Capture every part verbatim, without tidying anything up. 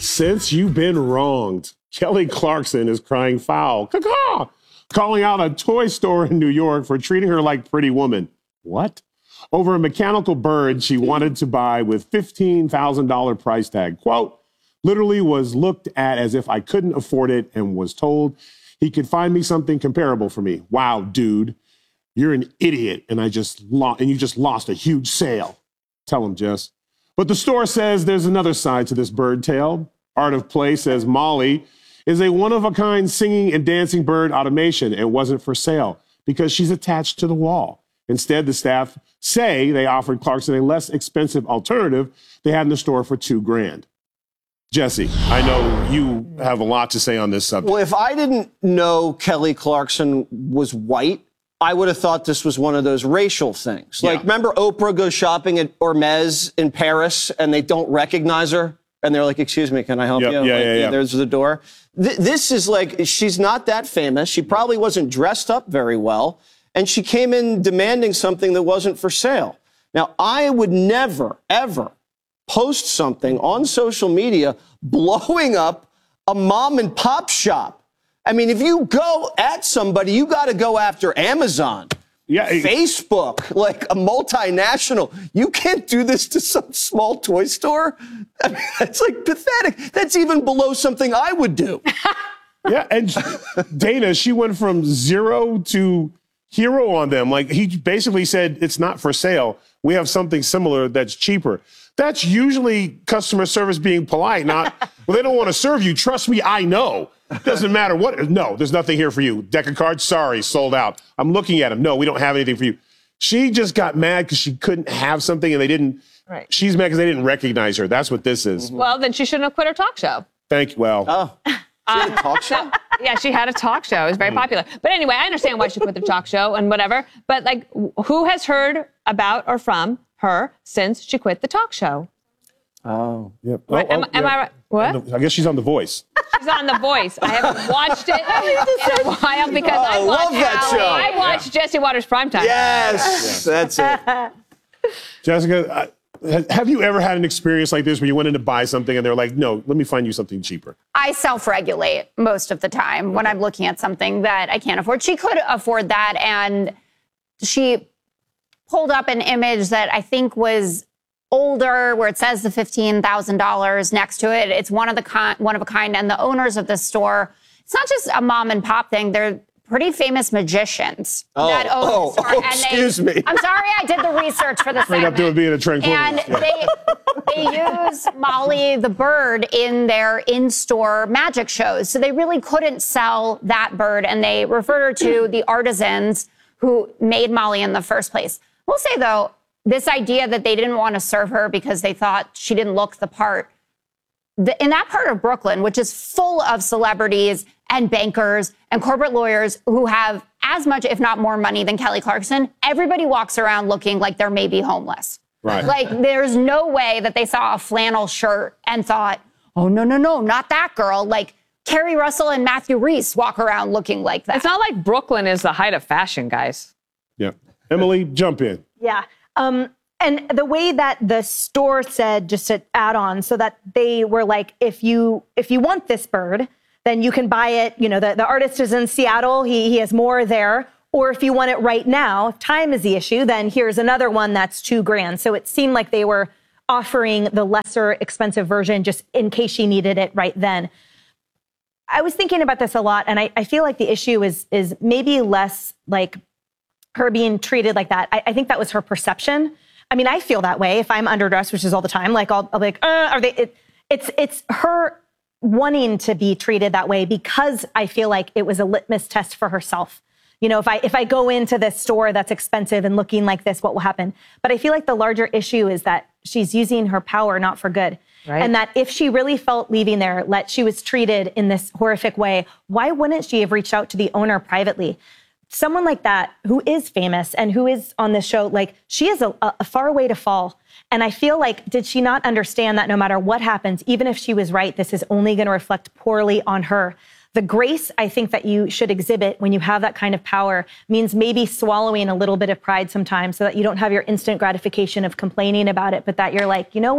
Since you've been wronged, Kelly Clarkson is crying foul, caw-caw, calling out a toy store in New York for treating her like Pretty Woman. What? Over a mechanical bird she wanted to buy with fifteen thousand dollars price tag. Quote, literally was looked at as if I couldn't afford it and was told he could find me something comparable for me. Wow, dude, you're an idiot, and I just lo- and you just lost a huge sale. Tell him, Jess. But the store says there's another side to this bird tale. Art of Play says Molly is a one-of-a-kind singing and dancing bird automation and wasn't for sale because she's attached to the wall. Instead, the staff say they offered Clarkson a less expensive alternative they had in the store for two grand. Jesse, I know you have a lot to say on this subject. Well, if I didn't know Kelly Clarkson was white, I would have thought this was one of those racial things. Like, yeah. Remember Oprah goes shopping at Hermes in Paris and they don't recognize her? And they're like, excuse me, can I help yep, you? Yeah, like, yeah, yeah. There's the door. Th- this is like, she's not that famous. She probably wasn't dressed up very well. And she came in demanding something that wasn't for sale. Now, I would never, ever post something on social media blowing up a mom and pop shop. I mean, if you go at somebody, you got to go after Amazon, yeah, it, Facebook, like a multinational. You can't do this to some small toy store. I mean, that's like pathetic. That's even below something I would do. Yeah, and Dana, she went from zero to hero on them. Like, he basically said, it's not for sale. We have something similar that's cheaper. That's usually customer service being polite, not, well, they don't want to serve you. Trust me, I know. Doesn't matter what. No, there's nothing here for you. Deck of cards, sorry, sold out. I'm looking at them. No, we don't have anything for you. She just got mad because she couldn't have something and they didn't. Right. She's mad because they didn't recognize her. That's what this is. Well, then she shouldn't have quit her talk show. Thank you. Well. Oh. She had a talk show? So, yeah, she had a talk show. It was very popular. But anyway, I understand why she quit the talk show and whatever. But, like, who has heard about or from her since she quit the talk show? Oh. Yep. What, oh, am, oh, am yeah. I right? What? I guess she's on The Voice. She's on The Voice. I haven't watched it in a while because oh, I I watched love that Allie. show. I watched yeah. Jesse Waters Primetime. Yes, yes. That's it. Jessica, uh, have you ever had an experience like this where you went in to buy something and they're like, no, let me find you something cheaper? I self-regulate most of the time when I'm looking at something that I can't afford. She could afford that, and she pulled up an image that I think was older, where it says the fifteen thousand dollars next to it. It's one of the kind, one of a kind, and the owners of this store, it's not just a mom and pop thing. They're pretty famous magicians oh, that own oh, the store. Oh, and excuse they, me. I'm sorry, I did the research for the Straight up to it being a tranquility. And yeah. they they use Molly the bird in their in-store magic shows. So they really couldn't sell that bird, and they referred her to the artisans who made Molly in the first place. We'll say, though, this idea that they didn't want to serve her because they thought she didn't look the part, the, in that part of Brooklyn, which is full of celebrities and bankers and corporate lawyers who have as much, if not more money than Kelly Clarkson, everybody walks around looking like they're maybe homeless. Right. Like, there's no way that they saw a flannel shirt and thought, oh, no, no, no, not that girl. Like, Kerry Russell and Matthew Reese walk around looking like that. It's not like Brooklyn is the height of fashion, guys. Yeah. Emily, jump in. Yeah. Um, and the way that the store said, just to add on, so that they were like, if you if you want this bird, then you can buy it. You know, the, the artist is in Seattle. He, he has more there. Or if you want it right now, if time is the issue, then here's another one that's two grand. So it seemed like they were offering the lesser expensive version just in case she needed it right then. I was thinking about this a lot, and I, I feel like the issue is is maybe less like her being treated like that. I, I think that was her perception. I mean, I feel that way if I'm underdressed, which is all the time. Like, I'll, I'll be like, uh, are they? It, it's it's her wanting to be treated that way because I feel like it was a litmus test for herself. You know, if I if I go into this store that's expensive and looking like this, what will happen? But I feel like the larger issue is that she's using her power not for good. Right. And that if she really felt leaving there, let she was treated in this horrific way, why wouldn't she have reached out to the owner privately? Someone like that who is famous and who is on this show, like, she is a, a far way to fall. And I feel like, did she not understand that no matter what happens, even if she was right, this is only going to reflect poorly on her? The grace, I think, that you should exhibit when you have that kind of power means maybe swallowing a little bit of pride sometimes so that you don't have your instant gratification of complaining about it, but that you're like, you know what?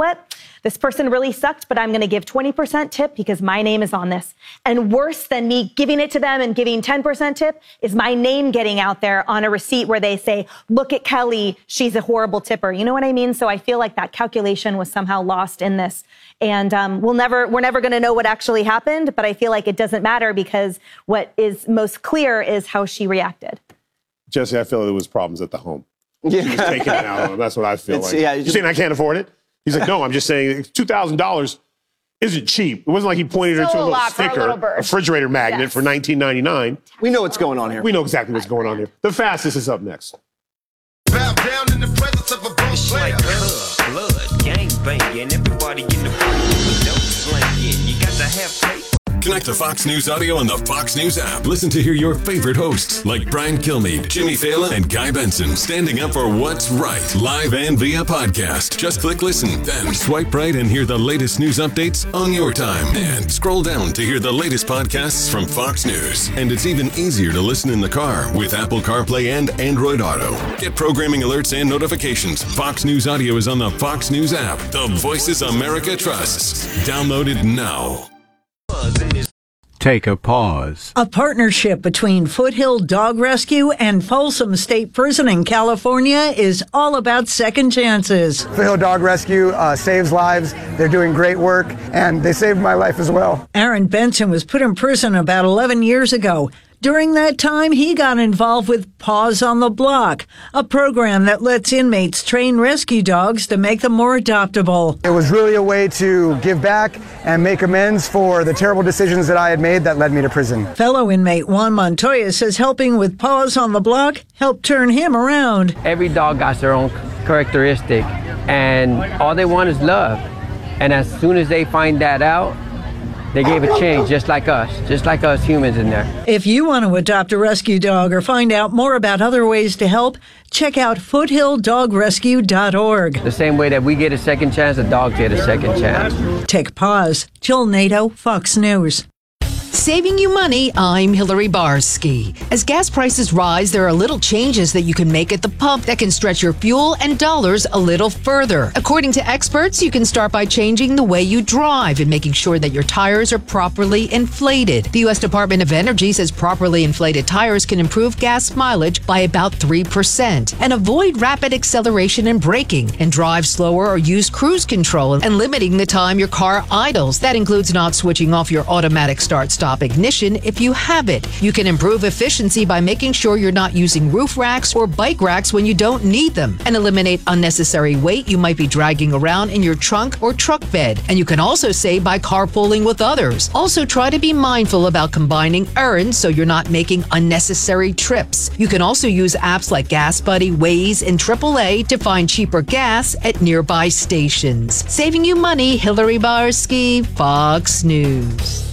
this person really sucked, but I'm going to give twenty percent tip because my name is on this. And worse than me giving it to them and giving ten percent tip is my name getting out there on a receipt where they say, look at Kelly, she's a horrible tipper. You know what I mean? So I feel like that calculation was somehow lost in this. And um, we'll never, we're never going to know what actually happened, but I feel like it doesn't matter because what is most clear is how she reacted. Jesse, I feel there was problems at the home. Yeah. She was taking it out on him. That's what I feel It's- like. yeah, You're saying I can't afford it? He's like, no, I'm just saying two thousand dollars isn't cheap. It wasn't like he pointed her Still to a a little lot for a sticker, little bird. refrigerator magnet Yes. for nineteen ninety-nine. We know what's going on here. We know exactly what's going on here. The fastest is up next. Bow down in the presence of a boss It's player. like blood, blood, gang banging, everybody in the party with a dope slang. You got to have paper. Connect to Fox News Audio on the Fox News app. Listen to hear your favorite hosts like Brian Kilmeade, Jimmy Fallon, and Guy Benson standing up for what's right, live and via podcast. Just click listen, then swipe right and hear the latest news updates on your time. And scroll down to hear the latest podcasts from Fox News. And it's even easier to listen in the car with Apple CarPlay and Android Auto. Get programming alerts and notifications. Fox News Audio is on the Fox News app. The voices America trusts. Download it now. Take a pause. A partnership between Foothill Dog Rescue and Folsom State Prison in California is all about second chances. Foothill Dog Rescue uh, saves lives. They're doing great work, and they saved my life as well. Aaron Benson was put in prison about eleven years ago. During that time, he got involved with Paws on the Block, a program that lets inmates train rescue dogs to make them more adoptable. It was really a way to give back and make amends for the terrible decisions that I had made that led me to prison. Fellow inmate Juan Montoya says helping with Paws on the Block helped turn him around. Every dog got their own characteristic, and all they want is love. And as soon as they find that out, they gave a change, just like us, just like us humans in there. If you want to adopt a rescue dog or find out more about other ways to help, check out foothill dog rescue dot org. The same way that we get a second chance, the dogs get a second chance. Take pause. Jill Nato, Fox News. Saving you money, I'm Hillary Barsky. As gas prices rise, there are little changes that you can make at the pump that can stretch your fuel and dollars a little further. According to experts, you can start by changing the way you drive and making sure that your tires are properly inflated. The U S Department of Energy says properly inflated tires can improve gas mileage by about three percent. And avoid rapid acceleration and braking, and drive slower or use cruise control and limiting the time your car idles. That includes not switching off your automatic start-stop ignition if you have it. You can improve efficiency by making sure you're not using roof racks or bike racks when you don't need them, and eliminate unnecessary weight you might be dragging around in your trunk or truck bed. And you can also save by carpooling with others. Also, try to be mindful about combining errands so you're not making unnecessary trips. You can also use apps like Gas Buddy, Waze, and triple A to find cheaper gas at nearby stations. Saving you money, Hillary Barsky, Fox News.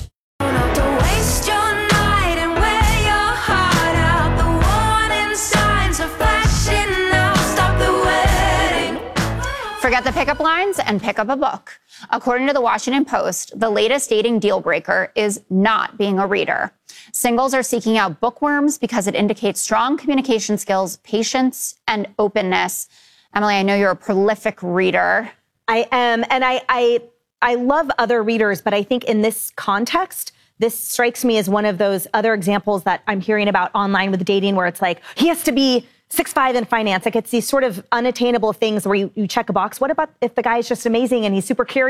Forget the pickup lines and pick up a book. According to the Washington Post, the latest dating deal breaker is not being a reader. Singles are seeking out bookworms because it indicates strong communication skills, patience, and openness. Emily, I know you're a prolific reader. I am, and I, I, I love other readers, but I think in this context, this strikes me as one of those other examples that I'm hearing about online with dating where it's like, he has to be six five in finance. Like it's these sort of unattainable things where you, you check a box. What about if the guy is just amazing and he's super curious?